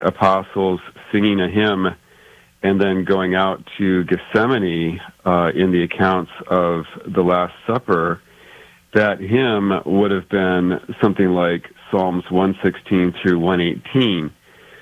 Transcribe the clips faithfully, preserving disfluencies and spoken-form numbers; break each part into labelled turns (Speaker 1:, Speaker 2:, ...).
Speaker 1: apostles singing a hymn and then going out to Gethsemane uh, in the accounts of the Last Supper, that hymn would have been something like Psalms one sixteen through one eighteen.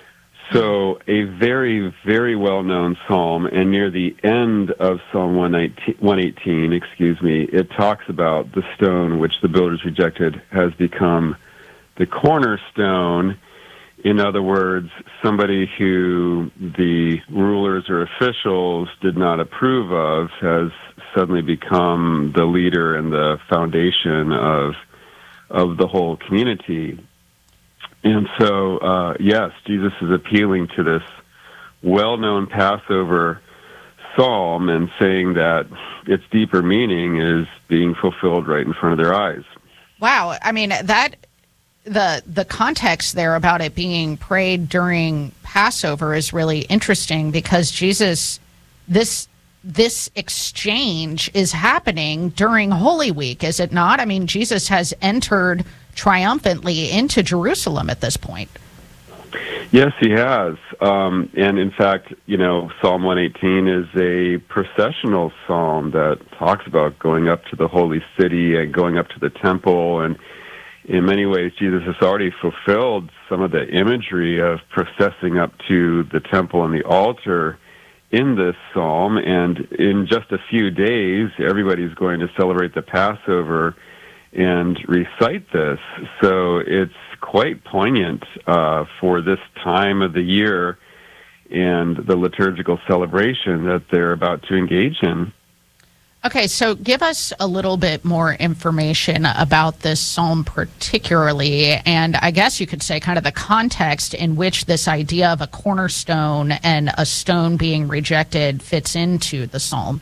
Speaker 1: So a very, very well-known psalm, and near the end of Psalm one eighteen, excuse me, it talks about the stone which the builders rejected has become the cornerstone. In other words, somebody who the rulers or officials did not approve of has suddenly become the leader and the foundation of of the whole community. And so, uh, yes, Jesus is appealing to this well-known Passover psalm and saying that its deeper meaning is being fulfilled right in front of their eyes.
Speaker 2: Wow. I mean, that the the context there about it being prayed during Passover is really interesting, because Jesus, this this exchange is happening during Holy Week, is it not? I mean, Jesus has entered triumphantly into Jerusalem at this point.
Speaker 1: Yes, he has. Um, and in fact, you know, Psalm one eighteen is a processional psalm that talks about going up to the holy city and going up to the temple. And in many ways, Jesus has already fulfilled some of the imagery of processing up to the temple and the altar in this psalm. And in just a few days, everybody's going to celebrate the Passover and recite this. So it's quite poignant uh, for this time of the year and the liturgical celebration that they're about to engage in.
Speaker 2: Okay, so give us a little bit more information about this psalm particularly, and I guess you could say kind of the context in which this idea of a cornerstone and a stone being rejected fits into the psalm.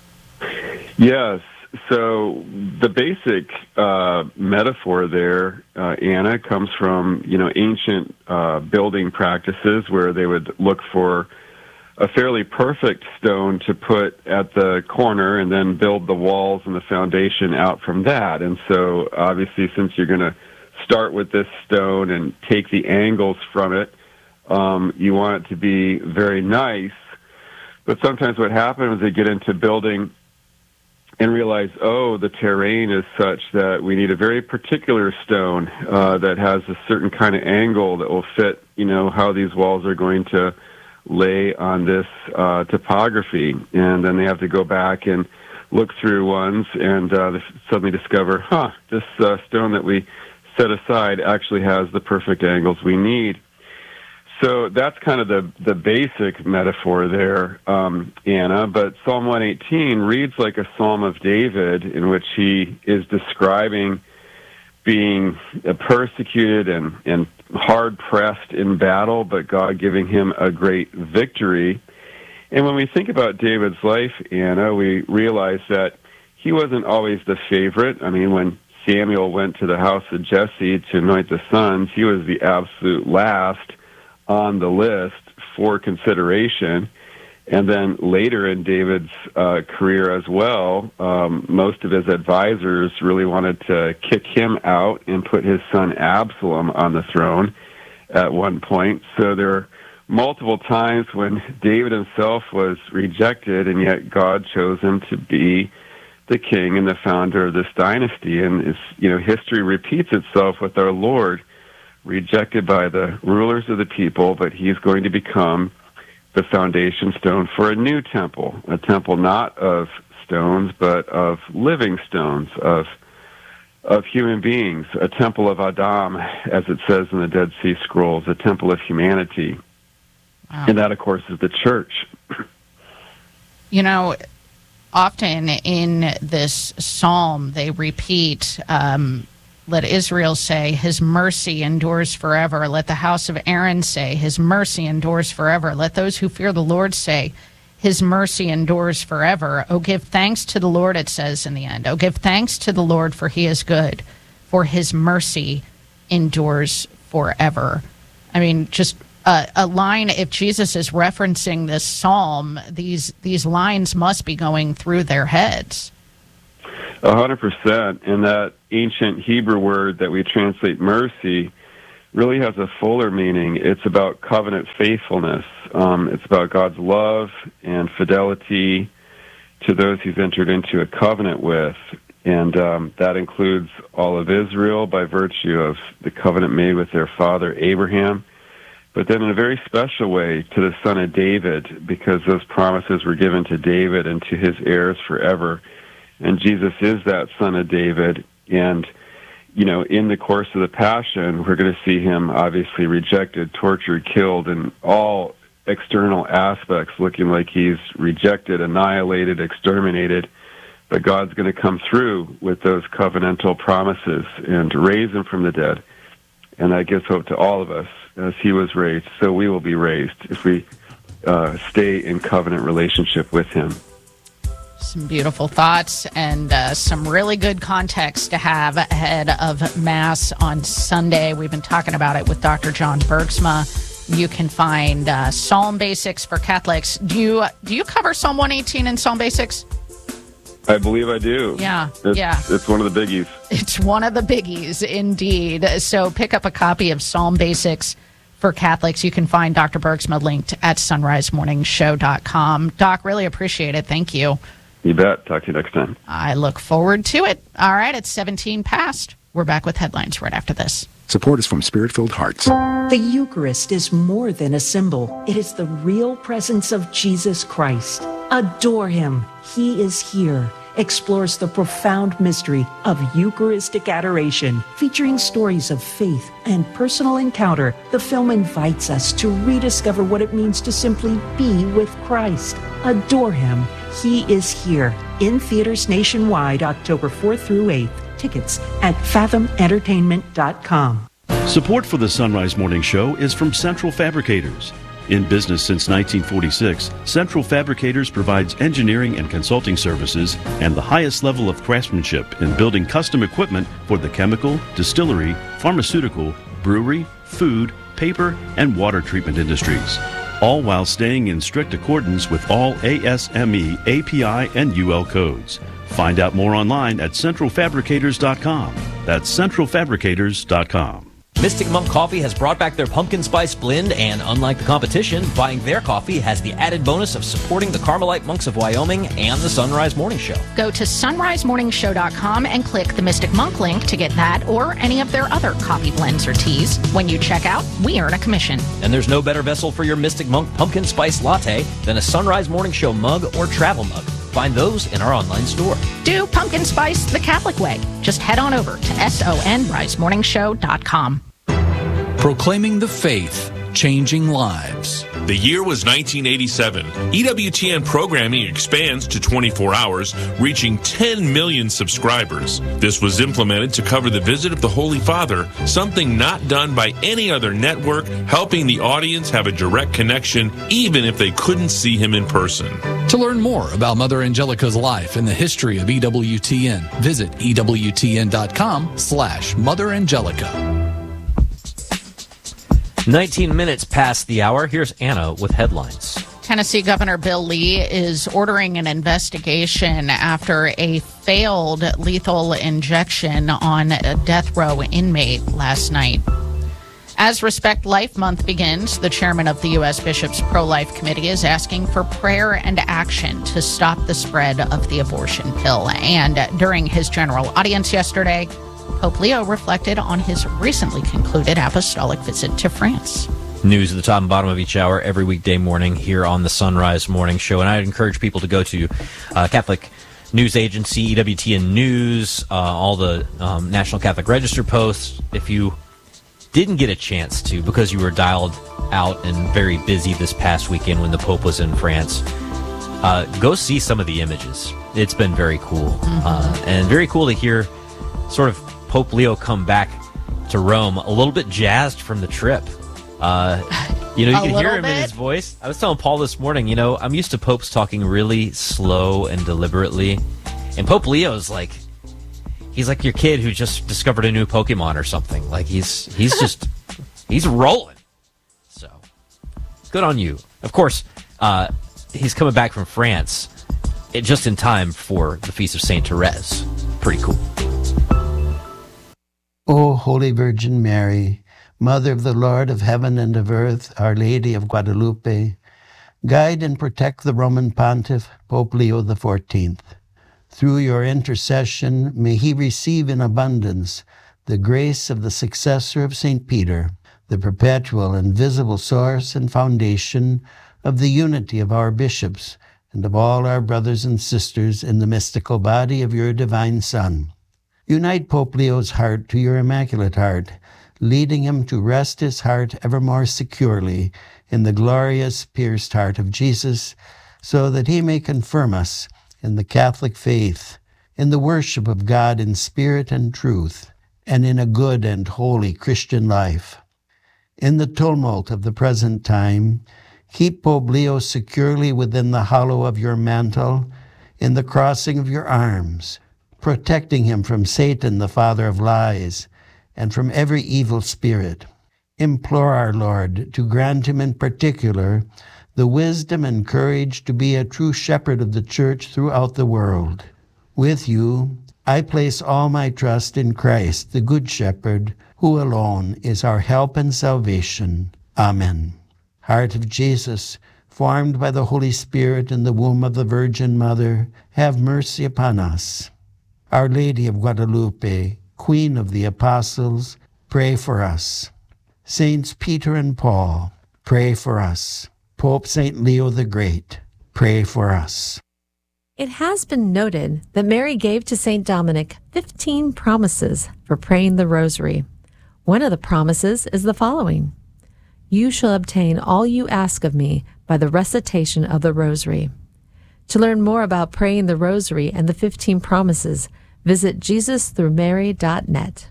Speaker 1: Yes. So the basic uh, metaphor there, uh, Anna, comes from, you know, ancient uh, building practices where they would look for a fairly perfect stone to put at the corner and then build the walls and the foundation out from that. And so obviously, since you're going to start with this stone and take the angles from it, um, you want it to be very nice. But sometimes what happens is they get into building and realize, oh, the terrain is such that we need a very particular stone uh, that has a certain kind of angle that will fit, you know, how these walls are going to lay on this uh, topography. And then they have to go back and look through ones and uh, they suddenly discover, huh, this uh, stone that we set aside actually has the perfect angles we need. So that's kind of the, the basic metaphor there, um, Anna. But Psalm one eighteen reads like a Psalm of David in which he is describing being persecuted and, and hard-pressed in battle, but God giving him a great victory. And when we think about David's life, Anna, we realize that he wasn't always the favorite. I mean, when Samuel went to the house of Jesse to anoint the sons, he was the absolute last on the list for consideration. And then later in David's uh, career as well, um, most of his advisors really wanted to kick him out and put his son Absalom on the throne at one point. So there were multiple times when David himself was rejected, and yet God chose him to be the king and the founder of this dynasty. And it's, you know, history repeats itself with our Lord, rejected by the rulers of the people, but he's going to become the foundation stone for a new temple, a temple not of stones, but of living stones, of of human beings, a temple of Adam, as it says in the Dead Sea Scrolls, a temple of humanity. Wow. And that, of course, is the church.
Speaker 2: You know, often in this psalm, they repeat, um, let Israel say, his mercy endures forever. Let the house of Aaron say, his mercy endures forever. Let those who fear the Lord say, his mercy endures forever. Oh, give thanks to the Lord, it says in the end. Oh, give thanks to the Lord, for he is good, for his mercy endures forever. I mean, just a, a line, if Jesus is referencing this psalm, these these lines must be going through their heads. A
Speaker 1: hundred percent. And that ancient Hebrew word that we translate mercy really has a fuller meaning. It's about covenant faithfulness. Um, it's about God's love and fidelity to those he's entered into a covenant with. And um, that includes all of Israel by virtue of the covenant made with their father Abraham, but then in a very special way to the son of David, because those promises were given to David and to his heirs forever. And Jesus is that son of David. And, you know, in the course of the Passion, we're going to see him obviously rejected, tortured, killed, and all external aspects looking like he's rejected, annihilated, exterminated. But God's going to come through with those covenantal promises and raise him from the dead. And that gives hope to all of us. As he was raised, so we will be raised if we uh, stay in covenant relationship with him.
Speaker 2: Some beautiful thoughts and uh, some really good context to have ahead of Mass on Sunday. We've been talking about it with Doctor John Bergsma. You can find uh, Psalm Basics for Catholics. Do you do you cover Psalm one eighteen in Psalm Basics?
Speaker 1: I believe I do.
Speaker 2: Yeah,
Speaker 1: it's,
Speaker 2: yeah.
Speaker 1: It's one of the biggies. It's
Speaker 2: one of the biggies, indeed. So pick up a copy of Psalm Basics for Catholics. You can find Doctor Bergsma linked at sunrise morning show dot com. Doc, really appreciate it. Thank you.
Speaker 1: You bet. Talk to you next time.
Speaker 2: I look forward to it. All right, it's seventeen past. We're back with headlines right after this.
Speaker 3: Support is from Spirit-Filled Hearts.
Speaker 4: The Eucharist is more than a symbol. It is the real presence of Jesus Christ. Adore him. He is here. Explores the profound mystery of Eucharistic adoration. Featuring stories of faith and personal encounter, the film invites us to rediscover what it means to simply be with Christ. Adore him. He is here. In theaters nationwide, October fourth through eighth. Tickets at fathom entertainment dot com.
Speaker 5: Support for the Sunrise Morning Show is from Central Fabricators. In business since nineteen forty-six, Central Fabricators provides engineering and consulting services and the highest level of craftsmanship in building custom equipment for the chemical, distillery, pharmaceutical, brewery, food, paper, and water treatment industries, all while staying in strict accordance with all A S M E, A P I, and U L codes. Find out more online at central fabricators dot com. That's central fabricators dot com.
Speaker 6: Mystic Monk Coffee has brought back their pumpkin spice blend, and unlike the competition, buying their coffee has the added bonus of supporting the Carmelite Monks of Wyoming and the Sunrise Morning Show.
Speaker 2: Go to sunrise morning show dot com and click the Mystic Monk link to get that or any of their other coffee blends or teas. When you check out, we earn a commission.
Speaker 6: And there's no better vessel for your Mystic Monk pumpkin spice latte than a Sunrise Morning Show mug or travel mug. Find those in our online store.
Speaker 2: Do pumpkin spice the Catholic way. Just head on over to sunrise morning show dot com.
Speaker 7: Proclaiming the faith, changing lives.
Speaker 8: The year was nineteen eighty-seven. E W T N programming expands to twenty-four hours, reaching ten million subscribers. This was implemented to cover the visit of the Holy Father, something not done by any other network, helping the audience have a direct connection even if they couldn't see him in person.
Speaker 7: To learn more about Mother Angelica's life and the history of E W T N, visit E W T N dot com slash Mother Angelica.
Speaker 6: nineteen minutes past the hour. Here's Anna with headlines.
Speaker 2: Tennessee Governor Bill Lee is ordering an investigation after a failed lethal injection on a death row inmate last night. As Respect Life Month begins, the chairman of the U S Bishops' Pro-Life Committee is asking for prayer and action to stop the spread of the abortion pill. And during his general audience yesterday, Pope Leo reflected on his recently concluded apostolic visit to France.
Speaker 6: News at the top and bottom of each hour every weekday morning here on the Sunrise Morning Show. And I'd encourage people to go to uh, Catholic News Agency, E W T N News, uh, all the um, National Catholic Register posts. If you didn't get a chance to because you were dialed out and very busy this past weekend when the Pope was in France, uh, go see some of the images. It's been very cool. Mm-hmm. Uh, and very cool to hear sort of Pope Leo come back to Rome a little bit jazzed from the trip. Uh, you know, you can hear him bit. in his voice. I was telling Paul this morning, you know, I'm used to popes talking really slow and deliberately. And Pope Leo's like, he's like your kid who just discovered a new Pokemon or something. Like he's he's just he's rolling. So good on you. Of course, uh, he's coming back from France it, just in time for the Feast of Saint Therese. Pretty cool.
Speaker 9: O Holy Virgin Mary, Mother of the Lord of heaven and of earth, Our Lady of Guadalupe, guide and protect the Roman Pontiff, Pope Leo the fourteenth. Through your intercession, may he receive in abundance the grace of the successor of Saint Peter, the perpetual and visible source and foundation of the unity of our bishops and of all our brothers and sisters in the mystical body of your divine Son. Unite Pope Leo's heart to your Immaculate Heart, leading him to rest his heart ever more securely in the glorious pierced heart of Jesus, so that he may confirm us in the Catholic faith, in the worship of God in spirit and truth, and in a good and holy Christian life. In the tumult of the present time, keep Pope Leo securely within the hollow of your mantle, in the crossing of your arms, protecting him from Satan, the father of lies, and from every evil spirit. Implore our Lord to grant him in particular the wisdom and courage to be a true shepherd of the Church throughout the world. With you, I place all my trust in Christ, the Good Shepherd, who alone is our help and salvation. Amen. Heart of Jesus, formed by the Holy Spirit in the womb of the Virgin Mother, have mercy upon us. Our Lady of Guadalupe, Queen of the Apostles, pray for us. Saints Peter and Paul, pray for us. Pope Saint Leo the Great, pray for us.
Speaker 10: It has been noted that Mary gave to Saint Dominic fifteen promises for praying the rosary. One of the promises is the following: You shall obtain all you ask of me by the recitation of the rosary. To learn more about praying the rosary and the fifteen promises, visit jesus through mary dot net.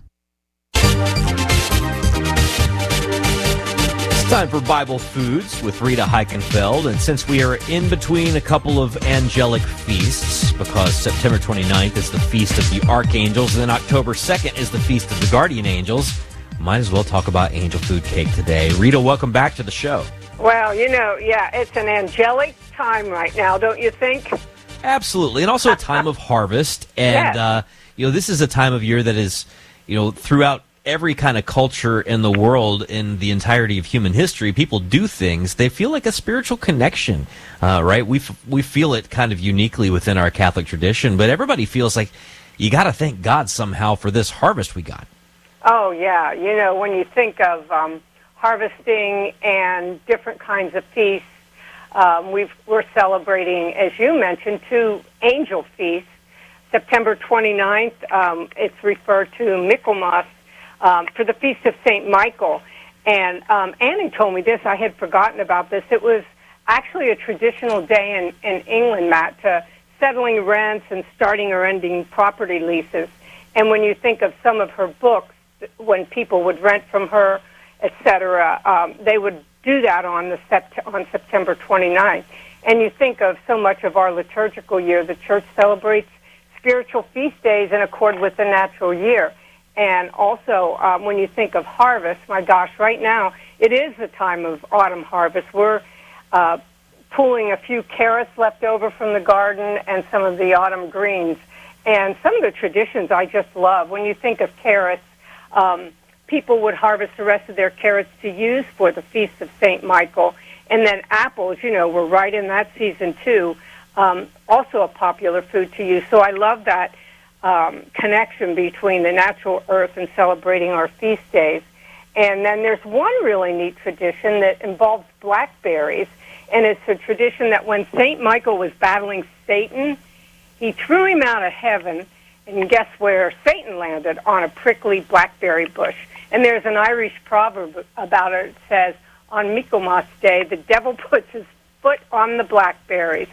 Speaker 6: It's time for Bible Foods with Rita Heichenfeld, and since we are in between a couple of angelic feasts, because September twenty-ninth is the Feast of the Archangels, and then October second is the Feast of the Guardian Angels, might as well talk about angel food cake today. Rita, welcome back to the show.
Speaker 11: Well, you know, yeah, it's an angelic time right now, don't you think?
Speaker 6: Absolutely, and also a time of harvest, and
Speaker 11: yes.
Speaker 6: uh, you know, this is a time of year that is, you know, throughout every kind of culture in the world, in the entirety of human history, people do things. They feel like a spiritual connection, uh, right? We f- we feel it kind of uniquely within our Catholic tradition, but everybody feels like you got to thank God somehow for this harvest we got.
Speaker 11: Oh, yeah. You know, when you think of um, harvesting and different kinds of feasts, um, we've, we're celebrating, as you mentioned, two angel feasts. September twenty-ninth, um, it's referred to Michaelmas, um, for the Feast of Saint Michael. And um, Annie told me this. I had forgotten about this. It was actually a traditional day in, in England, Matt, to settling rents and starting or ending property leases. And when you think of some of her books, when people would rent from her, et cetera, um, they would do that on the sept- on September twenty-ninth. And you think of so much of our liturgical year, the Church celebrates spiritual feast days in accord with the natural year. And also, um, when you think of harvest, my gosh, right now, it is the time of autumn harvest. We're uh, pulling a few carrots left over from the garden and some of the autumn greens. And some of the traditions I just love. When you think of carrots, um, people would harvest the rest of their carrots to use for the Feast of Saint Michael. And then apples, you know, we're right in that season, too. Um, also a popular food to use. So I love that um, connection between the natural earth and celebrating our feast days. And then there's one really neat tradition that involves blackberries, and it's a tradition that when Saint Michael was battling Satan, he threw him out of heaven, and guess where Satan landed? On a prickly blackberry bush. And there's an Irish proverb about it. It says, on Michaelmas Day, the devil puts his foot on the blackberries.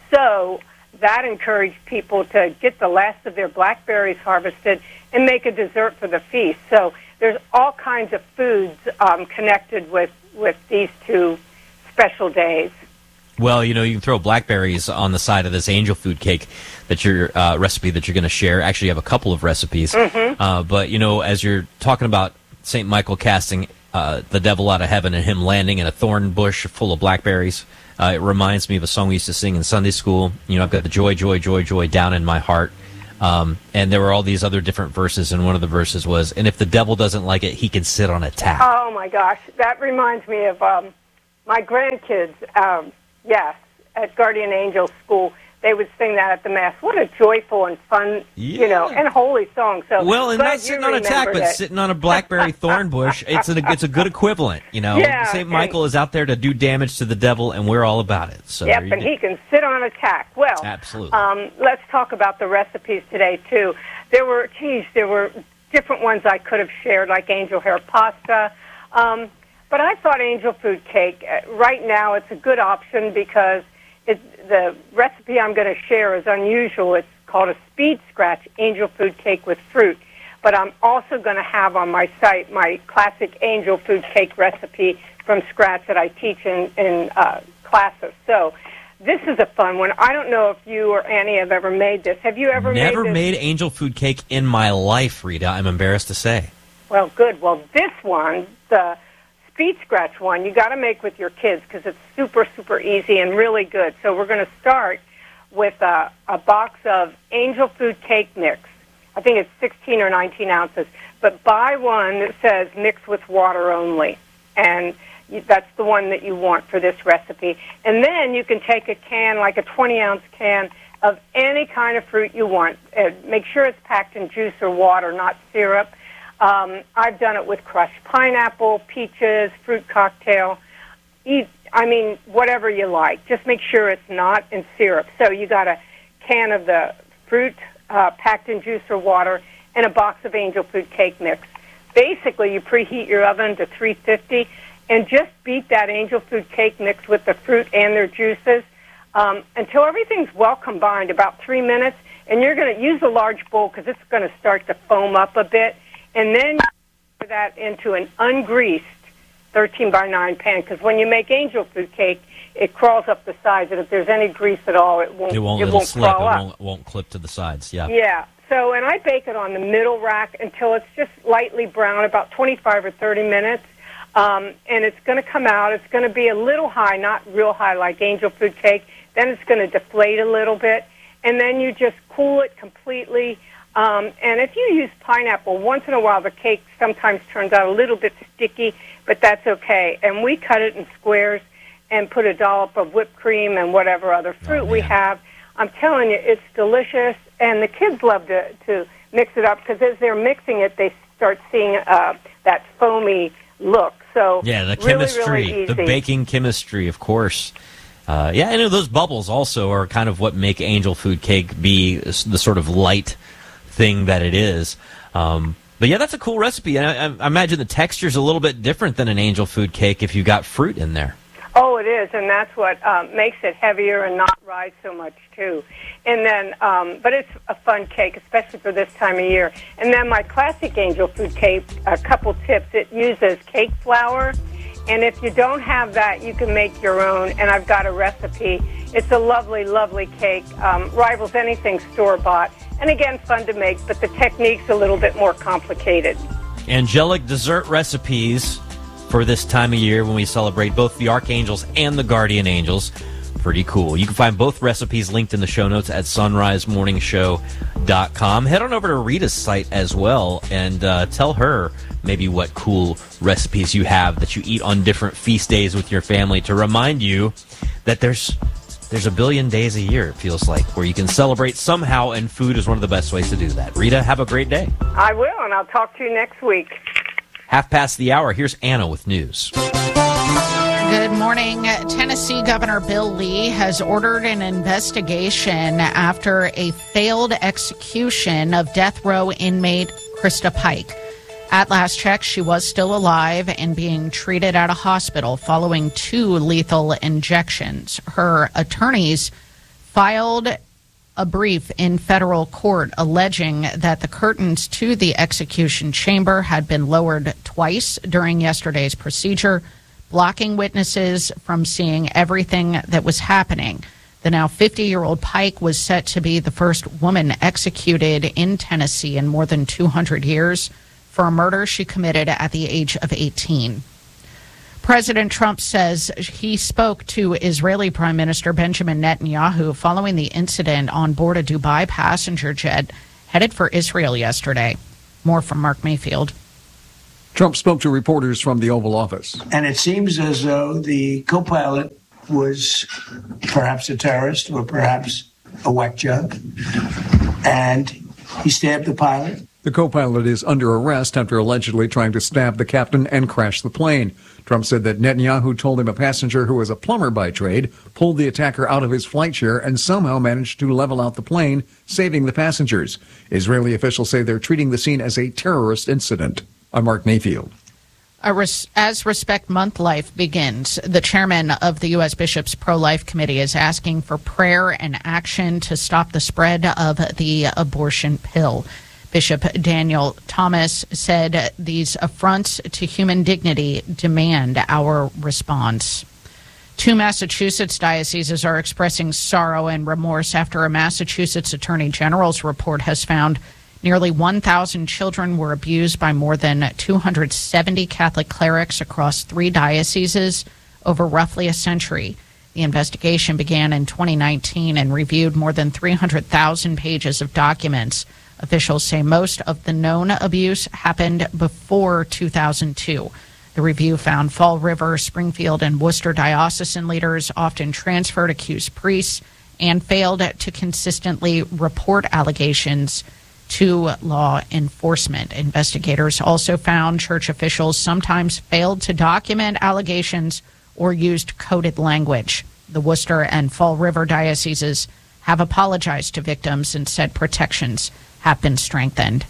Speaker 11: So that encouraged people to get the last of their blackberries harvested and make a dessert for the feast. So there's all kinds of foods um, connected with, with these two special days.
Speaker 6: Well, you know, you can throw blackberries on the side of this angel food cake that your uh, recipe that you're going to share. Actually, you have a couple of recipes. Mm-hmm. Uh, but, you know, as you're talking about Saint Michael casting uh, the devil out of heaven and him landing in a thorn bush full of blackberries, Uh, it reminds me of a song we used to sing in Sunday school. You know, I've got the joy, joy, joy, joy down in my heart. Um, and there were all these other different verses, and one of the verses was, and if the devil doesn't like it, he can sit on a tack.
Speaker 11: Oh, my gosh. That reminds me of um, my grandkids. Um, yes, at Guardian Angel School, they would sing that at the Mass. What a joyful and fun,
Speaker 6: yeah.
Speaker 11: you know, and holy song. So
Speaker 6: well, and
Speaker 11: glad
Speaker 6: not
Speaker 11: you
Speaker 6: sitting on a tack, but
Speaker 11: it.
Speaker 6: sitting on a blackberry thorn bush. It's a, it's a good equivalent, you know.
Speaker 11: Yeah,
Speaker 6: Saint
Speaker 11: okay.
Speaker 6: Michael is out there to do damage to the devil, and we're all about it. So
Speaker 11: yep, and he can sit on a tack. Well,
Speaker 6: absolutely.
Speaker 11: Um, let's talk about the recipes today, too. There were, geez, there were different ones I could have shared, like angel hair pasta. Um, but I thought angel food cake, uh, right now, it's a good option because it, the recipe I'm going to share is unusual. It's called a speed scratch angel food cake with fruit. But I'm also going to have on my site my classic angel food cake recipe from scratch that I teach in, in uh, classes. So this is a fun one. I don't know if you or Annie have ever made this. Have you ever
Speaker 6: Never
Speaker 11: made this?
Speaker 6: made angel food cake in my life, Rita. I'm embarrassed to say.
Speaker 11: Well, good. Well, this one, the speed scratch one, you got to make with your kids because it's super, super easy and really good. So we're going to start with a, a box of angel food cake mix. I think it's sixteen or nineteen ounces. But buy one that says mix with water only. And you, that's the one that you want for this recipe. And then you can take a can, like a twenty-ounce can, of any kind of fruit you want. Uh, make sure it's packed in juice or water, not syrup. Um, I've done it with crushed pineapple, peaches, fruit cocktail. Eat, I mean, whatever you like. Just make sure it's not in syrup. So you got a can of the fruit uh, packed in juice or water and a box of angel food cake mix. Basically, you preheat your oven to three fifty and just beat that angel food cake mix with the fruit and their juices um, until everything's well combined, about three minutes. And you're going to use a large bowl because it's going to start to foam up a bit. And then you pour that into an ungreased thirteen by nine pan, because when you make angel food cake, it crawls up the sides, and if there's any grease at all, it won't,
Speaker 6: it won't,
Speaker 11: it
Speaker 6: it'll
Speaker 11: won't
Speaker 6: slip.
Speaker 11: crawl
Speaker 6: It
Speaker 11: up.
Speaker 6: won't, won't clip to the sides, yeah.
Speaker 11: Yeah. So, and I bake it on the middle rack until it's just lightly brown, about twenty-five or thirty minutes. Um, and it's going to come out. It's going to be a little high, not real high like angel food cake. Then it's going to deflate a little bit. And then you just cool it completely. Um, and if you use pineapple, once in a while the cake sometimes turns out a little bit sticky, but that's okay. And we cut it in squares and put a dollop of whipped cream and whatever other fruit
Speaker 6: oh,
Speaker 11: we have. I'm telling you, it's delicious. And the kids love to, to mix it up because as they're mixing it, they start seeing uh, that foamy look. So
Speaker 6: yeah, the
Speaker 11: really,
Speaker 6: chemistry,
Speaker 11: really
Speaker 6: the
Speaker 11: easy.
Speaker 6: baking chemistry, of course. Uh, yeah, I know those bubbles also are kind of what make angel food cake be the sort of light thing that it is. Um, but yeah, that's a cool recipe. And I, I imagine the texture's a little bit different than an angel food cake if you got fruit in there.
Speaker 11: Oh, it is, and that's what um, makes it heavier and not rise so much, too. And then, um, but it's a fun cake, especially for this time of year. And then my classic angel food cake, a couple tips. It uses cake flour, and if you don't have that, you can make your own, and I've got a recipe. It's a lovely, lovely cake, um, rivals anything store-bought. And again, fun to make, but the technique's a little bit more complicated.
Speaker 6: Angelic dessert recipes for this time of year when we celebrate both the Archangels and the Guardian Angels. Pretty cool. You can find both recipes linked in the show notes at sunrise morning show dot com. Head on over to Rita's site as well and uh, tell her maybe what cool recipes you have that you eat on different feast days with your family to remind you that there's there's a billion days a year, it feels like, where you can celebrate somehow, and food is one of the best ways to do that. Rita, have a great day.
Speaker 11: I will, and I'll talk to you next week.
Speaker 6: Half past the hour. Here's Anna with news.
Speaker 2: Good morning. Tennessee Governor Bill Lee has ordered an investigation after a failed execution of death row inmate Krista Pike. At last check, she was still alive and being treated at a hospital following two lethal injections. Her attorneys filed a brief in federal court alleging that the curtains to the execution chamber had been lowered twice during yesterday's procedure, blocking witnesses from seeing everything that was happening. The now fifty-year-old Pike was set to be the first woman executed in Tennessee in more than two hundred years for a murder she committed at the age of eighteen. President Trump says he spoke to Israeli Prime Minister Benjamin Netanyahu following the incident on board a Dubai passenger jet headed for Israel yesterday. More from Mark Mayfield.
Speaker 12: Trump spoke to reporters from the Oval Office.
Speaker 13: And it seems as though the co-pilot was perhaps a terrorist or perhaps a whack job. And he stabbed the pilot.
Speaker 12: The co-pilot is under arrest after allegedly trying to stab the captain and crash the plane. Trump said that Netanyahu told him a passenger who was a plumber by trade pulled the attacker out of his flight chair and somehow managed to level out the plane, saving the passengers. Israeli officials say they're treating the scene as a terrorist incident. I'm Mark Mayfield.
Speaker 2: As Respect Month Life begins, the chairman of the U S Bishops' Pro-Life Committee is asking for prayer and action to stop the spread of the abortion pill. Bishop Daniel Thomas said these affronts to human dignity demand our response. Two Massachusetts dioceses are expressing sorrow and remorse after a Massachusetts Attorney General's report has found nearly one thousand children were abused by more than two hundred seventy Catholic clerics across three dioceses over roughly a century. The investigation began in twenty nineteen and reviewed more than three hundred thousand pages of documents. Officials say most of the known abuse happened before two thousand two. The review found Fall River, Springfield, and Worcester diocesan leaders often transferred accused priests and failed to consistently report allegations to law enforcement. Investigators also found church officials sometimes failed to document allegations or used coded language. The Worcester and Fall River dioceses have apologized to victims and said protections have been strengthened.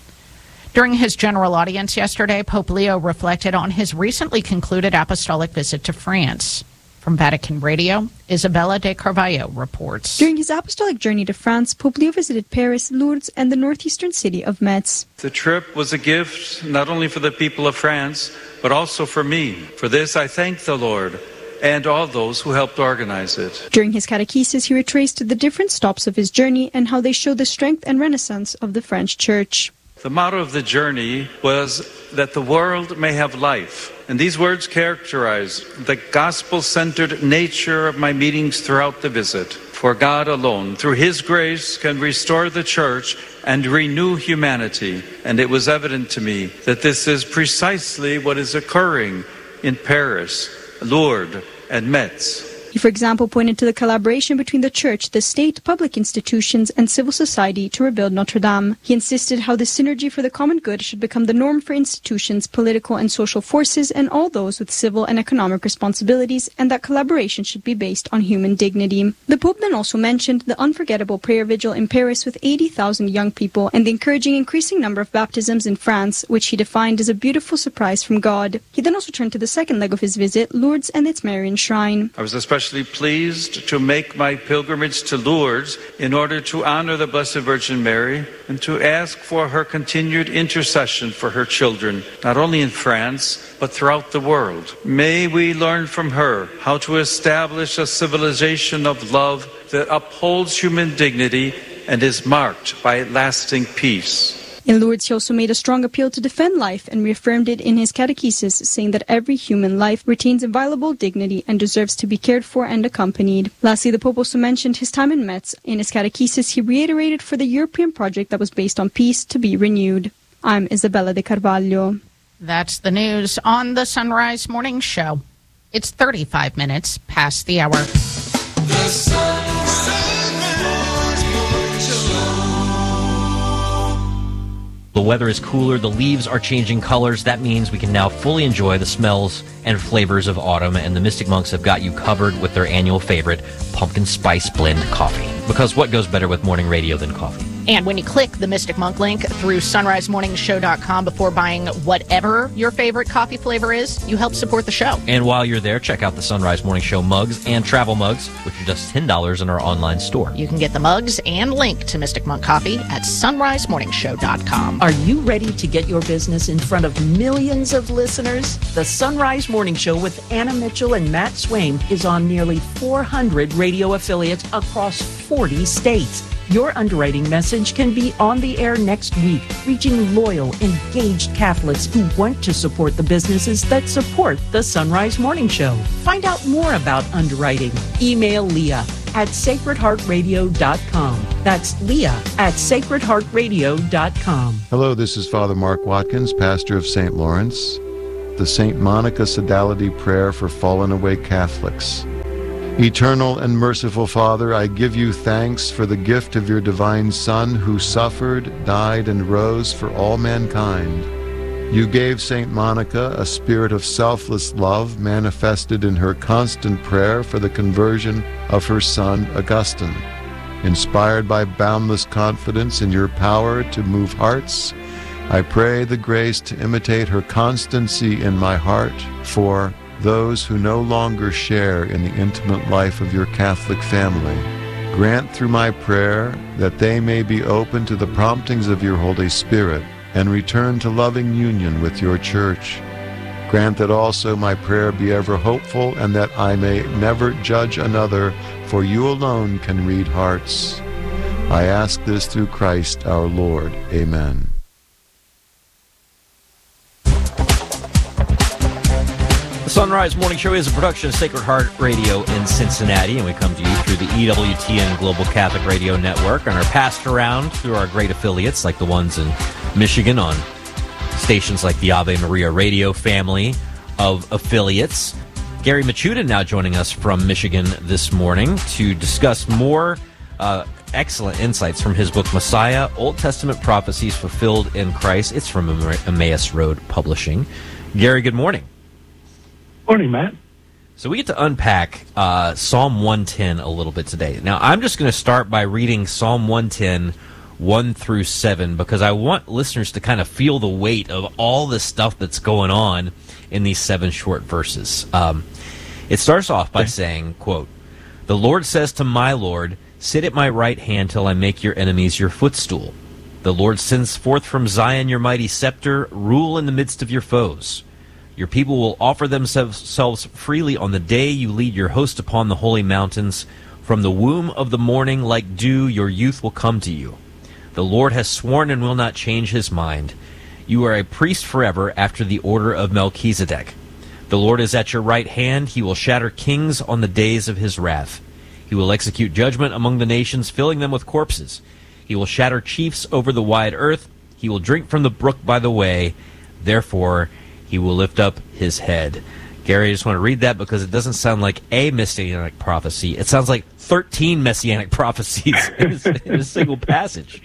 Speaker 2: During his general audience yesterday, Pope Leo reflected on his recently concluded apostolic visit to France. From Vatican Radio, Isabella de Carvalho reports.
Speaker 14: During his apostolic journey to France, Pope Leo visited Paris, Lourdes, and the northeastern city of Metz.
Speaker 15: The trip was a gift not only for the people of France, but also for me. For this, I thank the Lord and all those who helped organize it.
Speaker 14: During his catechesis, he retraced the different stops of his journey and how they show the strength and renaissance of the French church.
Speaker 15: The motto of the journey was that the world may have life. And these words characterize the gospel-centered nature of my meetings throughout the visit. For God alone, through His grace, can restore the church and renew humanity. And it was evident to me that this is precisely what is occurring in Paris, Lourdes, and Metz.
Speaker 14: He, for example, pointed to the collaboration between the church, the state, public institutions, and civil society to rebuild Notre Dame. He insisted how this synergy for the common good should become the norm for institutions, political and social forces, and all those with civil and economic responsibilities, and that collaboration should be based on human dignity. The Pope then also mentioned the unforgettable prayer vigil in Paris with eighty thousand young people, and the encouraging increasing number of baptisms in France, which he defined as a beautiful surprise from God. He then also turned to the second leg of his visit, Lourdes and its Marian shrine.
Speaker 15: I was especially pleased to make my pilgrimage to Lourdes in order to honor the Blessed Virgin Mary and to ask for her continued intercession for her children, not only in France, but throughout the world. May we learn from her how to establish a civilization of love that upholds human dignity and is marked by lasting peace.
Speaker 14: In Lourdes, he also made a strong appeal to defend life and reaffirmed it in his catechesis, saying that every human life retains inviolable dignity and deserves to be cared for and accompanied. Lastly, the Pope also mentioned his time in Metz. In his catechesis, he reiterated for the European project that was based on peace to be renewed. I'm Isabella de Carvalho.
Speaker 2: That's the news on the Sunrise Morning Show. It's thirty-five minutes past the hour.
Speaker 16: The Sunrise Morning Show.
Speaker 6: The weather is cooler, the leaves are changing colors. That means we can now fully enjoy the smells and flavors of autumn, and the Mystic Monks have got you covered with their annual favorite, pumpkin spice blend coffee. Because what goes better with morning radio than coffee?
Speaker 2: And when you click the Mystic Monk link through sunrise morning show dot com before buying whatever your favorite coffee flavor is, you help support the show.
Speaker 6: And while you're there, check out the Sunrise Morning Show mugs and travel mugs, which are just ten dollars in our online store.
Speaker 2: You can get the mugs and link to Mystic Monk Coffee at sunrise morning show dot com.
Speaker 4: Are you ready to get your business in front of millions of listeners? The Sunrise Morning Show with Anna Mitchell and Matt Swain is on nearly four hundred radio affiliates across forty states. Your underwriting message can be on the air next week, reaching loyal, engaged Catholics who want to support the businesses that support the Sunrise Morning Show. Find out more about underwriting. Email Leah at sacred heart radio dot com. That's Leah at sacred heart radio dot com.
Speaker 17: Hello, this is Father Mark Watkins, pastor of Saint Lawrence. The Saint Monica Sodality Prayer for Fallen Away Catholics. Eternal and merciful Father, I give you thanks for the gift of your divine Son who suffered, died, and rose for all mankind. You gave Saint Monica a spirit of selfless love manifested in her constant prayer for the conversion of her son Augustine. Inspired by boundless confidence in your power to move hearts, I pray the grace to imitate her constancy in my heart for those who no longer share in the intimate life of your Catholic family. Grant through my prayer that they may be open to the promptings of your Holy Spirit and return to loving union with your Church. Grant that also my prayer be ever hopeful and that I may never judge another, for you alone can read hearts. I ask this through Christ our Lord. Amen.
Speaker 6: The Sunrise Morning Show is a production of Sacred Heart Radio in Cincinnati, and we come to you through the E W T N Global Catholic Radio Network and are passed around through our great affiliates like the ones in Michigan on stations like the Ave Maria Radio family of affiliates. Gary Machuda now joining us from Michigan this morning to discuss more uh, excellent insights from his book, Messiah, Old Testament Prophecies Fulfilled in Christ. It's from Emmaus Road Publishing. Gary, good morning.
Speaker 18: Morning, Matt.
Speaker 6: So we get to unpack uh, Psalm one ten a little bit today. Now, I'm just going to start by reading Psalm one ten, one through seven, because I want listeners to kind of feel the weight of all the stuff that's going on in these seven short verses. Um, it starts off by saying, quote, "The Lord says to my Lord, sit at my right hand till I make your enemies your footstool. The Lord sends forth from Zion your mighty scepter, rule in the midst of your foes. Your people will offer themselves freely on the day you lead your host upon the holy mountains. From the womb of the morning, like dew, your youth will come to you. The Lord has sworn and will not change his mind. You are a priest forever after the order of Melchizedek. The Lord is at your right hand. He will shatter kings on the days of his wrath. He will execute judgment among the nations, filling them with corpses. He will shatter chiefs over the wide earth. He will drink from the brook by the way. Therefore, he will lift up his head." Gary, I just want to read that because it doesn't sound like a messianic prophecy. It sounds like thirteen messianic prophecies in a, in a single passage.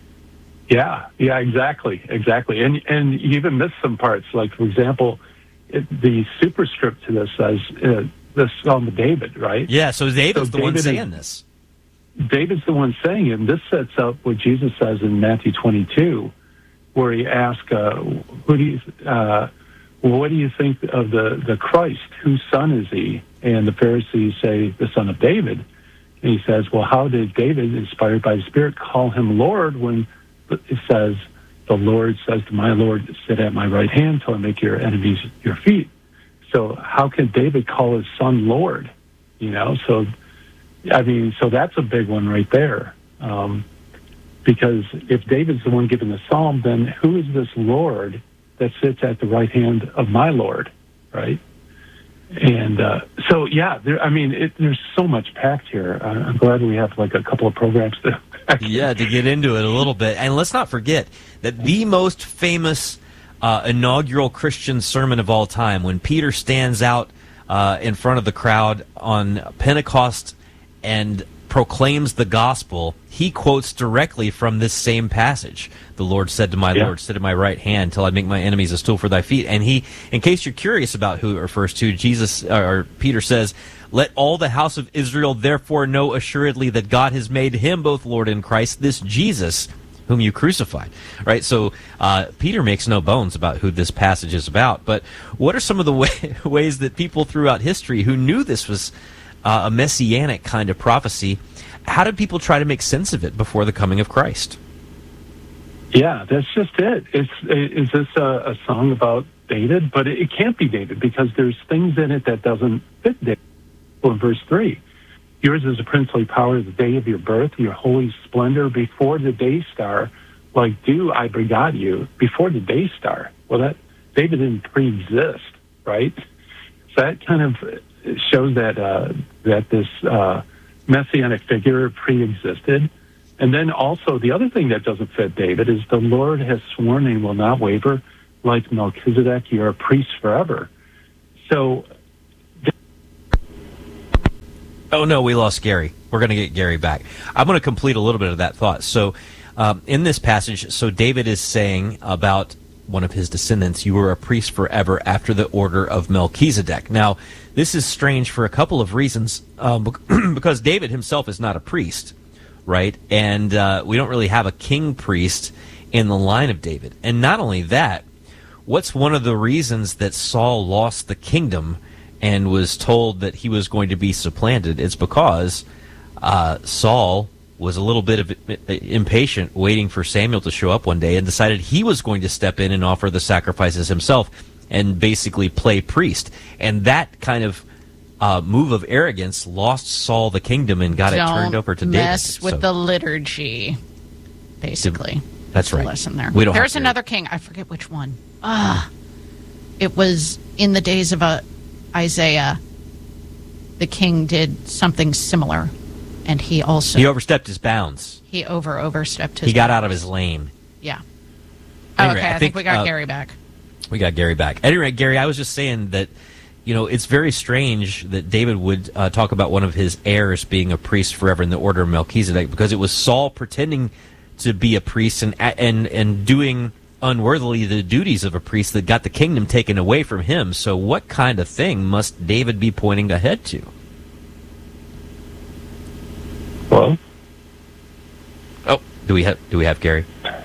Speaker 18: Yeah, yeah, exactly, exactly. And and you even missed some parts. Like, for example, it, the superscript to this says uh, the Psalm of David, right?
Speaker 6: Yeah, so David's
Speaker 18: so
Speaker 6: the
Speaker 18: David
Speaker 6: one saying
Speaker 18: is,
Speaker 6: this.
Speaker 18: David's the one saying it. And this sets up what Jesus says in Matthew twenty-two, where he asks, uh, "Who do you, uh, what do you think of the the Christ? Whose son is he?" And the Pharisees say, "The son of David." And he says, "Well, how did David, inspired by the Spirit, call him Lord when it says, 'The Lord says to my Lord, sit at my right hand till I make your enemies your feet'?" So how can David call his son Lord? You know, so I mean, so that's a big one right there. Um, because if David's the one giving the psalm, then who is this Lord that sits at the right hand of my Lord, right? And uh, so, yeah, there, I mean, it, there's so much packed here. Uh, I'm glad we have like a couple of programs to
Speaker 6: yeah, to get into it a little bit. And let's not forget that the most famous uh, inaugural Christian sermon of all time, when Peter stands out uh, in front of the crowd on Pentecost and proclaims the gospel, he quotes directly from this same passage. The Lord said to my yeah. Lord, sit at my right hand till I make my enemies a stool for thy feet. And he, in case you're curious about who it refers to, Jesus or Peter says, "Let all the house of Israel therefore know assuredly that God has made him both Lord and Christ, this Jesus whom you crucified." Right? So uh, Peter makes no bones about who this passage is about. But what are some of the way, ways that people throughout history who knew this was uh, a messianic kind of prophecy, how did people try to make sense of it before the coming of Christ?
Speaker 18: Yeah, that's just it. It's is this a, a song about David? But it, it can't be David because there's things in it that doesn't fit David. Well, in verse three, yours is a princely power the day of your birth, your holy splendor before the day star, like dew I begot you before the day star. Well, that David didn't pre-exist, right? So that kind of shows that uh, that this uh, messianic figure pre-existed. And then also the other thing that doesn't fit David is the Lord has sworn and will not waver. Like Melchizedek, you're a priest forever. So...
Speaker 6: Oh, no, we lost Gary. We're going to get Gary back. I'm going to complete a little bit of that thought. So um, in this passage, so David is saying about one of his descendants, you were a priest forever after the order of Melchizedek. Now, this is strange for a couple of reasons, um, because David himself is not a priest, right? And uh, we don't really have a king priest in the line of David. And not only that, what's one of the reasons that Saul lost the kingdom and was told that he was going to be supplanted? It's because uh, Saul was a little bit of impatient waiting for Samuel to show up one day and decided he was going to step in and offer the sacrifices himself and basically play priest. And that kind of uh, move of arrogance lost Saul the kingdom and got
Speaker 2: Don't
Speaker 6: it turned over to David.
Speaker 2: mess with
Speaker 6: So-
Speaker 2: the liturgy, basically.
Speaker 6: That's
Speaker 2: the
Speaker 6: right.
Speaker 2: lesson there.
Speaker 6: We don't
Speaker 2: There's
Speaker 6: have to-
Speaker 2: another king. I forget which one. Ah, it was in the days of uh, Isaiah. The king did something similar, and he also
Speaker 6: He overstepped his bounds.
Speaker 2: he over overstepped his.
Speaker 6: He got out of
Speaker 2: bounds.
Speaker 6: his lane.
Speaker 2: Yeah.
Speaker 6: Anyway,
Speaker 2: okay, I,
Speaker 6: I
Speaker 2: think,
Speaker 6: think,
Speaker 2: we got
Speaker 6: uh,
Speaker 2: Gary back.
Speaker 6: We got Gary back. At any rate, Gary, I was just saying that, you know, it's very strange that David would uh, talk about one of his heirs being a priest forever in the order of Melchizedek, because it was Saul pretending to be a priest and and and doing unworthily the duties of a priest that got the kingdom taken away from him. So what kind of thing must David be pointing ahead to?
Speaker 18: Well,
Speaker 6: oh, do we have do we have Gary?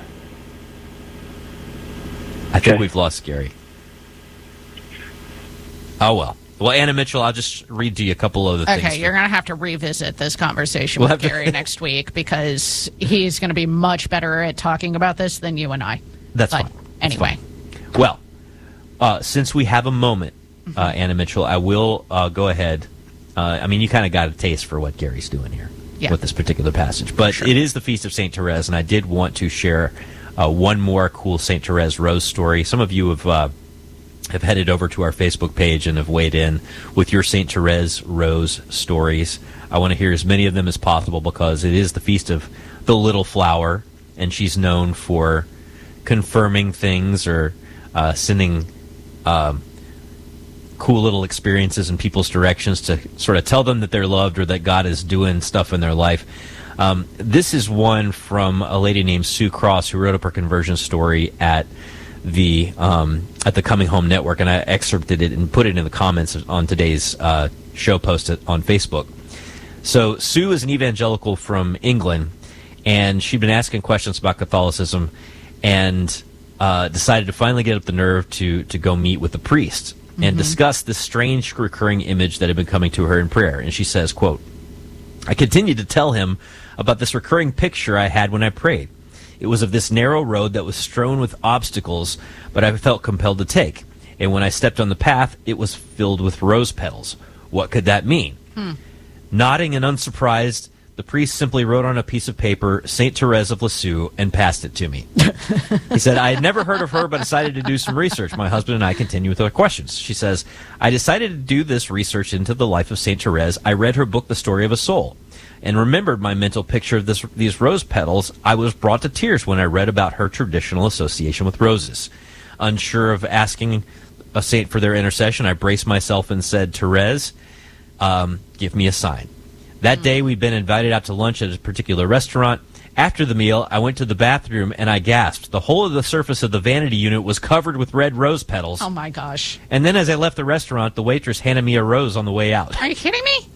Speaker 6: I think we've lost Gary. Oh well. Well, Anna Mitchell, I'll just read to you a couple of the things.
Speaker 2: Okay, you're going to have to revisit this conversation
Speaker 6: We'll
Speaker 2: with
Speaker 6: have to-
Speaker 2: Gary next week, because he's going to be much better at talking about this than you and I.
Speaker 6: That's
Speaker 2: But
Speaker 6: fine. That's
Speaker 2: Anyway.
Speaker 6: fine. Well, uh, since we have a moment, uh, Anna Mitchell, I will uh, go ahead. Uh, I mean, you kind of got a taste for what Gary's doing here
Speaker 2: Yeah.
Speaker 6: with this particular passage. But it is the Feast of Saint Therese, and I did want to share uh, one more cool Saint Therese Rose story. Some of you have uh, have headed over to our Facebook page and have weighed in with your Saint Therese Rose stories. I want to hear as many of them as possible, because it is the Feast of the Little Flower, and she's known for confirming things or uh, sending um, cool little experiences in people's directions to sort of tell them that they're loved or that God is doing stuff in their life. Um, this is one from a lady named Sue Cross, who wrote up her conversion story at the um, at the Coming Home Network, and I excerpted it and put it in the comments on today's uh, show post on Facebook. So Sue is an evangelical from England, and she'd been asking questions about Catholicism, and uh, decided to finally get up the nerve to to go meet with the priest and
Speaker 16: Mhm.
Speaker 6: discuss this strange recurring image that had been coming to her in prayer. And she says, quote, "I continued to tell him about this recurring picture I had when I prayed. It was of this narrow road that was strewn with obstacles, but I felt compelled to take. And when I stepped on the path, it was filled with rose petals. What could that mean?"
Speaker 2: Hmm.
Speaker 6: Nodding and unsurprised, the priest simply wrote on a piece of paper, Saint Therese of Lisieux, and passed it to me. He said, "I had never heard of her, but decided to do some research. My husband and I continue with our questions." She says, "I decided to do this research into the life of Saint Therese. I read her book, The Story of a Soul, and remembered my mental picture of this, these rose petals. I was brought to tears when I read about her traditional association with roses. Unsure of asking a saint for their intercession, I braced myself and said, 'Therese, um, give me a sign.' That day, we'd been invited out to lunch at a particular restaurant. After the meal, I went to the bathroom and I gasped. The whole of the surface of the vanity unit was covered with red rose petals.
Speaker 2: Oh, my gosh.
Speaker 6: And then as I left the restaurant, the waitress handed me a rose on the way out."
Speaker 2: Are you kidding me?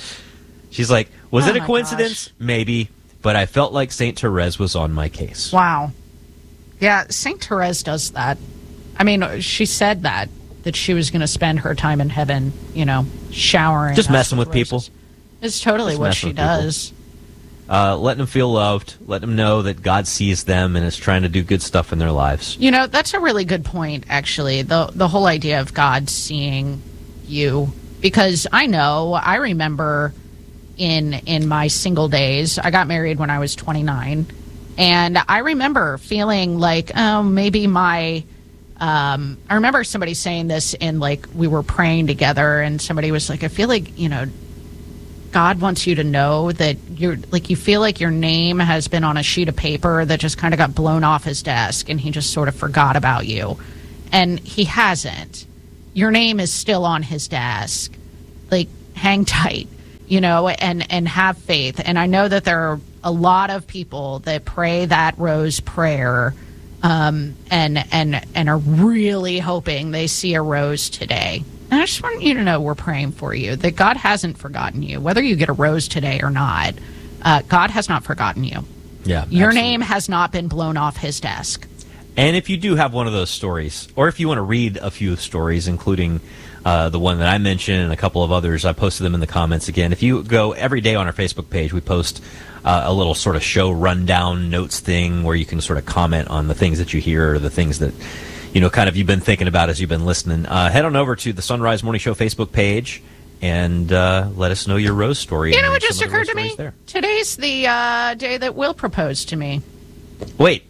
Speaker 6: She's like, "Was
Speaker 2: Oh
Speaker 6: it a
Speaker 2: my
Speaker 6: coincidence? Maybe. But I felt like Saint Therese was on my case."
Speaker 2: Wow. Yeah, Saint Therese does that. I mean, she said that, that she was going to spend her time in heaven, you know, showering.
Speaker 6: Just
Speaker 2: us
Speaker 6: messing with people.
Speaker 2: roses. It's totally
Speaker 6: Just
Speaker 2: what
Speaker 6: messing
Speaker 2: she
Speaker 6: with people.
Speaker 2: does.
Speaker 6: Uh, letting them feel loved, letting them know that God sees them and is trying to do good stuff in their lives.
Speaker 2: You know, that's a really good point, actually. The the whole idea of God seeing you, because I know, I remember in in my single days, I got married when I was twenty-nine, and I remember feeling like, oh, maybe my. Um, I remember somebody saying this in, like, we were praying together, and somebody was like, I feel like, you know, God wants you to know that you're like, you feel like your name has been on a sheet of paper that just kind of got blown off his desk and he just sort of forgot about you. And he hasn't. Your name is still on his desk. Like, hang tight, you know, and, and have faith. And I know that there are a lot of people that pray that rose prayer um, and, and, and are really hoping they see a rose today. And I just want you to know we're praying for you, that God hasn't forgotten you. Whether you get a rose today or not, uh, God has not forgotten you.
Speaker 6: Yeah,
Speaker 2: Your
Speaker 6: absolutely.
Speaker 2: name has not been blown off his desk.
Speaker 6: And if you do have one of those stories, or if you want to read a few stories, including uh, the one that I mentioned and a couple of others, I posted them in the comments again. If you go every day on our Facebook page, we post uh, a little sort of show rundown notes thing where you can sort of comment on the things that you hear or the things that, you know, kind of you've been thinking about as you've been listening. Uh, head on over to the Sunrise Morning Show Facebook page and uh, let us know your rose story.
Speaker 2: You know what just occurred to me? There. Today's the uh, day that Will proposed to me.
Speaker 6: Wait.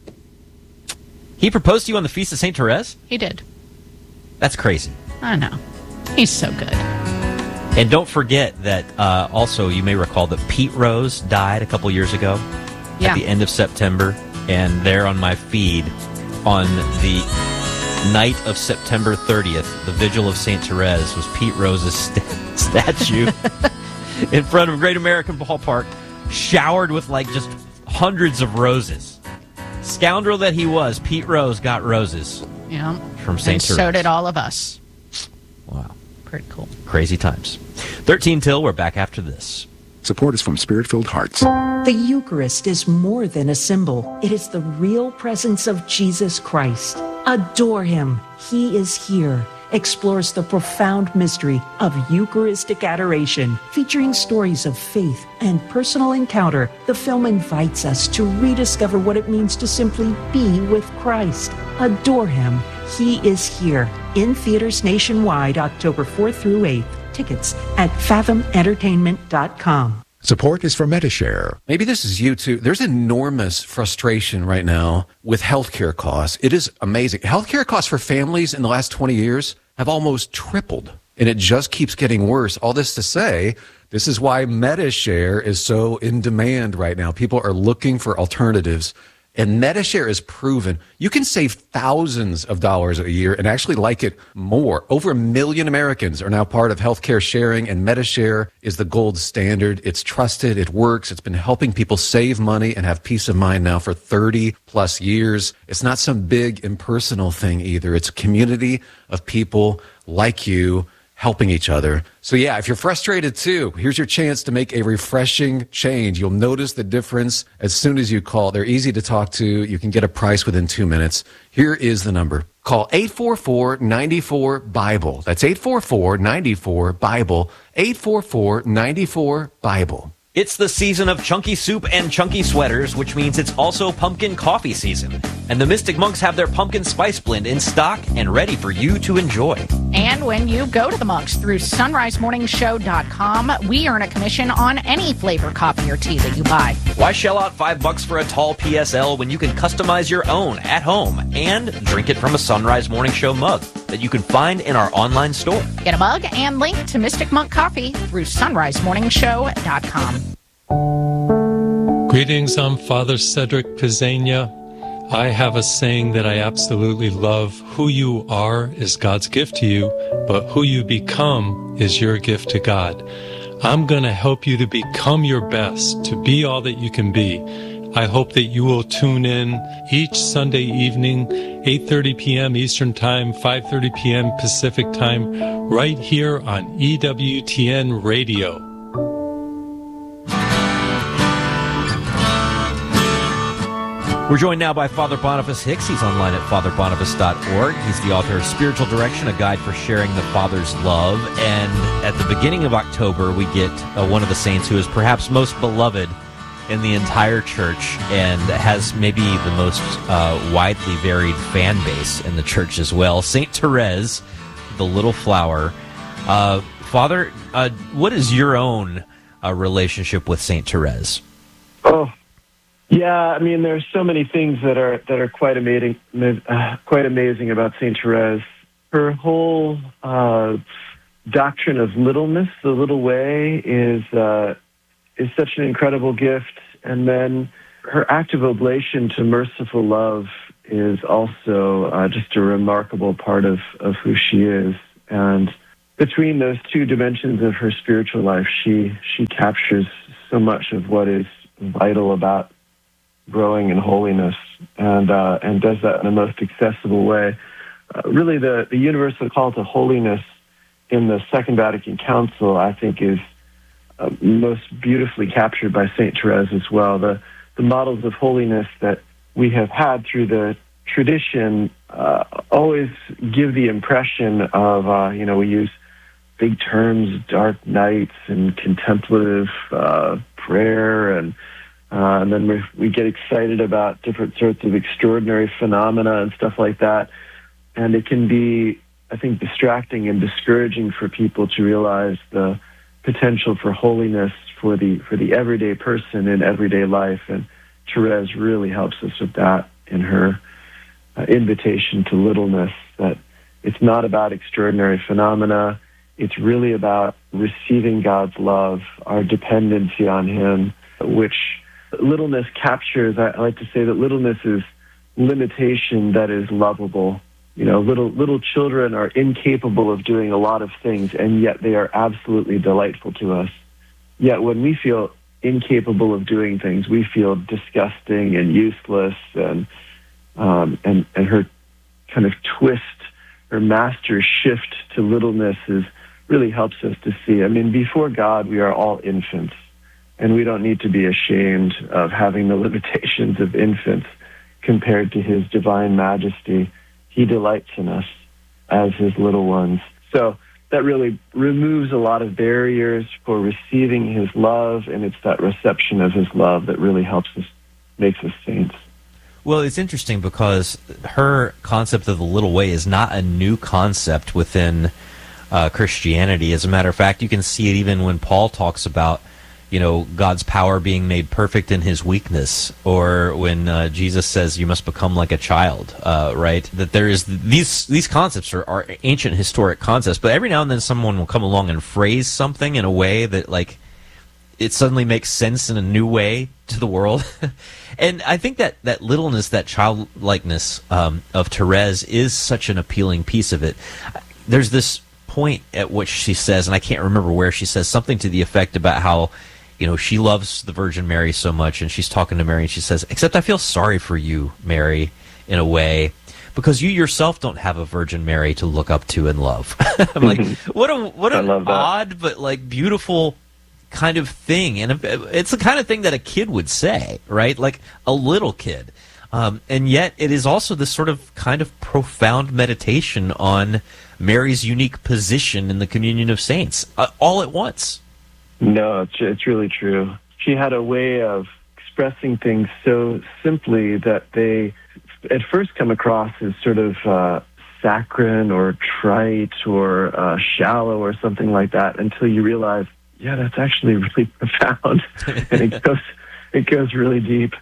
Speaker 6: He proposed to you on the Feast of Saint Therese?
Speaker 2: He did.
Speaker 6: That's crazy.
Speaker 2: I know. He's so good.
Speaker 6: And don't forget that uh, also you may recall that Pete Rose died a couple years ago
Speaker 2: Yeah.
Speaker 6: at the end of September. And there on my feed on the night of September thirtieth, the Vigil of Saint Therese, was Pete Rose's st- statue in front of Great American Ballpark, showered with like just hundreds of roses. Scoundrel that he was, Pete Rose got roses.
Speaker 2: Yeah.
Speaker 6: From Saint
Speaker 2: And
Speaker 6: Therese.
Speaker 2: so did all of us.
Speaker 6: Wow.
Speaker 2: Pretty cool.
Speaker 6: Crazy times. thirteen till, we're back after this.
Speaker 3: Support is from Spirit-Filled Hearts.
Speaker 4: The Eucharist is more than a symbol. It is the real presence of Jesus Christ. Adore him. He is here. Explores the profound mystery of Eucharistic adoration. Featuring stories of faith and personal encounter, the film invites us to rediscover what it means to simply be with Christ. Adore him. He is here. In theaters nationwide, October fourth through eighth. Tickets at fathom entertainment dot com.
Speaker 3: Support is from Metashare.
Speaker 19: Maybe this is you too. There's enormous frustration right now with healthcare costs. It is amazing. Healthcare costs for families in the last twenty years have almost tripled, and it just keeps getting worse. All this to say, this is why Metashare is so in demand right now. People are looking for alternatives. And Metashare is proven you can save thousands of dollars a year and actually like it more. Over a million Americans are now part of healthcare sharing, and Metashare is the gold standard. It's trusted. It works. It's been helping people save money and have peace of mind now for thirty plus years. It's not some big impersonal thing either. It's a community of people like you helping each other. So yeah, if you're frustrated too, here's your chance to make a refreshing change. You'll notice the difference as soon as you call. They're easy to talk to. You can get a price within two minutes. Here is the number. Call eight four four, nine four, BIBLE. That's eight four four, nine four, BIBLE. eight four four, nine four, BIBLE.
Speaker 6: It's the season of chunky soup and chunky sweaters, which means it's also pumpkin coffee season. And the Mystic Monks have their pumpkin spice blend in stock and ready for you to enjoy.
Speaker 2: And when you go to the Monks through sunrise morning show dot com, we earn a commission on any flavor coffee or tea that you buy.
Speaker 6: Why shell out five bucks for a tall P S L when you can customize your own at home and drink it from a Sunrise Morning Show mug that you can find in our online store?
Speaker 2: Get a mug and link to Mystic Monk Coffee through sunrise morning show dot com.
Speaker 20: Greetings, I'm Father Cedric Pizzania. I have a saying that I absolutely love. Who you are is God's gift to you, but who you become is your gift to God. I'm going to help you to become your best, to be all that you can be. I hope that you will tune in each Sunday evening, eight thirty p.m. Eastern Time, five thirty p.m. Pacific Time, right here on E W T N Radio.
Speaker 6: We're joined now by Father Boniface Hicks. He's online at father boniface dot org. He's the author of Spiritual Direction, a guide for sharing the Father's love. And at the beginning of October, we get uh, one of the saints who is perhaps most beloved in the entire church and has maybe the most uh, widely varied fan base in the church as well. Saint Therese, the Little Flower. Uh, Father, uh, what is your own uh, relationship with Saint Therese?
Speaker 21: Oh, yeah. I mean, there's so many things that are that are quite amazing, uh, quite amazing about Saint Therese. Her whole uh, doctrine of littleness, the little way, is uh, is such an incredible gift. And then her act of oblation to merciful love is also uh, just a remarkable part of, of who she is. And between those two dimensions of her spiritual life, she she captures so much of what is vital about growing in holiness, and uh, and does that in the most accessible way. Uh, really, the, the universal call to holiness in the Second Vatican Council, I think, is uh, most beautifully captured by Saint Therese as well. The, the models of holiness that we have had through the tradition uh, always give the impression of, uh, you know, we use big terms, dark nights and contemplative uh, prayer, and uh, and then we, we get excited about different sorts of extraordinary phenomena and stuff like that. And it can be, I think, distracting and discouraging for people to realize the potential for holiness for the for the everyday person in everyday life. And Therese really helps us with that in her uh, invitation to littleness, that it's not about extraordinary phenomena. It's really about receiving God's love, our dependency on Him, which littleness captures. I like to say that littleness is limitation that is lovable. You know, little little children are incapable of doing a lot of things, and yet they are absolutely delightful to us. Yet when we feel incapable of doing things, we feel disgusting and useless, and um, and and her kind of twist, her master shift to littleness is really helps us to see. I mean, before God, we are all infants, and we don't need to be ashamed of having the limitations of infants compared to His divine majesty. He delights in us as His little ones. So that really removes a lot of barriers for receiving His love, and it's that reception of His love that really helps us, makes us saints.
Speaker 6: Well, it's interesting because her concept of the little way is not a new concept within uh, Christianity. As a matter of fact, you can see it even when Paul talks about, you know, God's power being made perfect in His weakness, or when uh, Jesus says you must become like a child, uh, right? That there is these these concepts are, are ancient historic concepts, but every now and then someone will come along and phrase something in a way that, like, it suddenly makes sense in a new way to the world. And I think that that littleness, that childlikeness um, of Therese is such an appealing piece of it. There's this point at which she says, and I can't remember where, she says something to the effect about how, you know, she loves the Virgin Mary so much, and she's talking to Mary, and she says, except I feel sorry for you, Mary, in a way, because you yourself don't have a Virgin Mary to look up to and love. I'm like, what a what an odd but, like, beautiful kind of thing. And it's the kind of thing that a kid would say, right? Like a little kid. Um, and yet it is also this sort of kind of profound meditation on Mary's unique position in the communion of saints, uh, all at once.
Speaker 21: No, it's, it's really true. She had a way of expressing things so simply that they at first come across as sort of uh, saccharine or trite or uh, shallow or something like that, until you realize, yeah, that's actually really profound. And it goes, it goes really deep.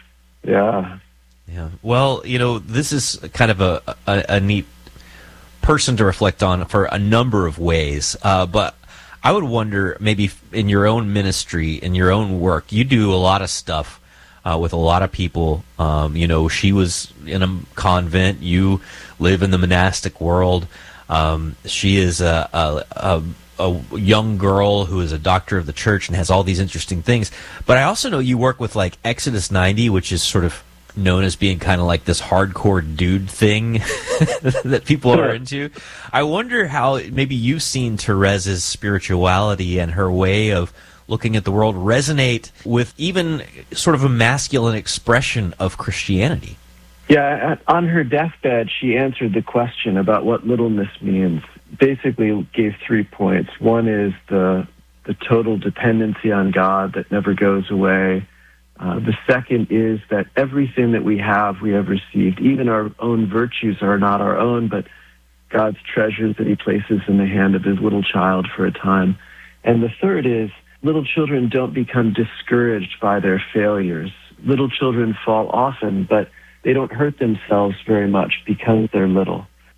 Speaker 21: Yeah.
Speaker 6: Yeah. Well, you know, this is kind of a, a, a neat person to reflect on for a number of ways. Uh, but I would wonder, maybe in your own ministry, in your own work, you do a lot of stuff uh, with a lot of people. Um, you know, she was in a convent. You live in the monastic world. Um, she is a, a, a, a young girl who is a doctor of the church and has all these interesting things. But I also know you work with, like, Exodus ninety, which is sort of known as being kind of like this hardcore dude thing that people are into. I wonder how maybe you've seen Therese's spirituality and her way of looking at the world resonate with even sort of a masculine expression of Christianity.
Speaker 21: Yeah, on her deathbed, she answered the question about what littleness means. Basically gave three points. One is the the total dependency on God that never goes away. Uh, the second is that everything that we have, we have received. Even our own virtues are not our own, but God's treasures that He places in the hand of His little child for a time. And the third is, little children don't become discouraged by their failures. Little children fall often, but they don't hurt themselves very much because they're little.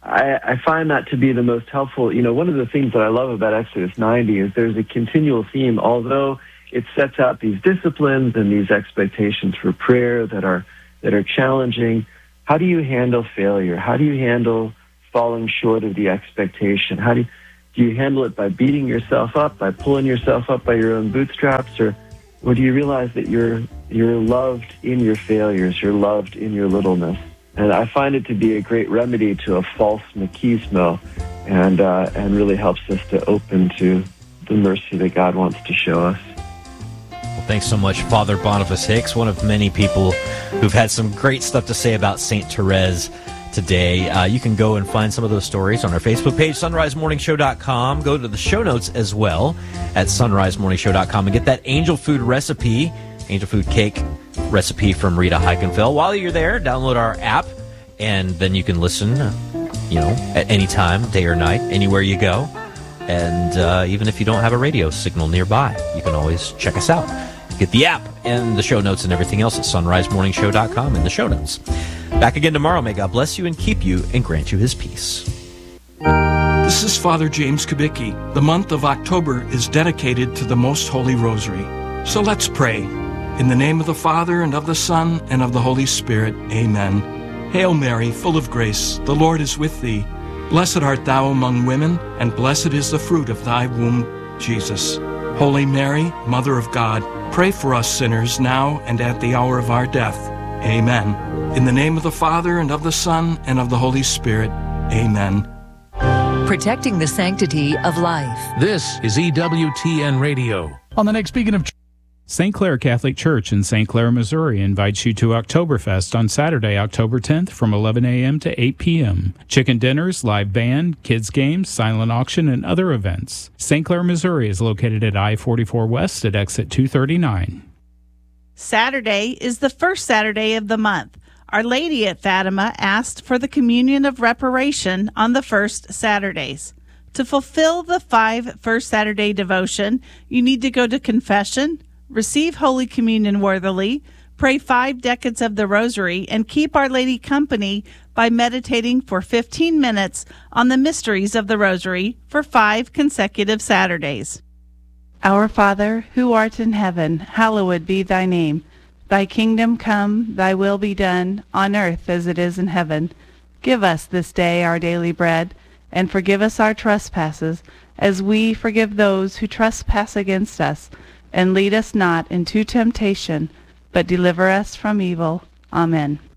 Speaker 21: I, I find that to be the most helpful. You know, one of the things that I love about Exodus ninety is there's a continual theme, although it sets out these disciplines and these expectations for prayer that are that are challenging. How do you handle failure? How do you handle falling short of the expectation? How do you, do you handle it by beating yourself up, by pulling yourself up by your own bootstraps, or or do you realize that you're you're loved in your failures, you're loved in your littleness? And I find it to be a great remedy to a false machismo, and uh, and really helps us to open to the mercy that God wants to show us.
Speaker 6: Well, thanks so much, Father Boniface Hicks, one of many people who've had some great stuff to say about Saint Therese today. Uh, you can go and find some of those stories on our Facebook page, sunrise morning show dot com. Go to the show notes as well at sunrise morning show dot com and get that angel food recipe, angel food cake recipe from Rita Heikenfeld. While you're there, download our app, and then you can listen, you know, at any time, day or night, anywhere you go. And uh, even if you don't have a radio signal nearby, you can always check us out. Get the app and the show notes and everything else at sunrise morning show dot com in the show notes. Back again tomorrow. May God bless you and keep you and grant you his peace.
Speaker 1: This is Father James Kubicki. The month of October is dedicated to the Most Holy Rosary. So let's pray. In the name of the Father, and of the Son, and of the Holy Spirit. Amen. Hail Mary, full of grace, the Lord is with thee. Blessed art thou among women, and blessed is the fruit of thy womb, Jesus. Holy Mary, Mother of God, pray for us sinners now and at the hour of our death. Amen. In the name of the Father, and of the Son, and of the Holy Spirit. Amen.
Speaker 22: Protecting the sanctity of life.
Speaker 23: This is E W T N Radio. On the next Beacon of Saint Clair Catholic Church in Saint Clair, Missouri invites you to Oktoberfest on Saturday, October tenth from eleven a.m. to eight p.m. Chicken dinners, live band, kids games, silent auction, and other events. Saint Clair, Missouri is located at I forty-four West at exit two thirty-nine.
Speaker 24: Saturday is the first Saturday of the month. Our Lady at Fatima asked for the communion of reparation on the first Saturdays. To fulfill the five First Saturday devotion, you need to go to confession, receive Holy Communion worthily, pray five decades of the Rosary, and keep Our Lady company by meditating for fifteen minutes on the mysteries of the Rosary for five consecutive Saturdays. Our Father, who art in heaven, hallowed be thy name. Thy kingdom come, thy will be done, on earth as it is in heaven. Give us this day our daily bread, and forgive us our trespasses, as we forgive those who trespass against us. And lead us not into temptation, but deliver us from evil. Amen.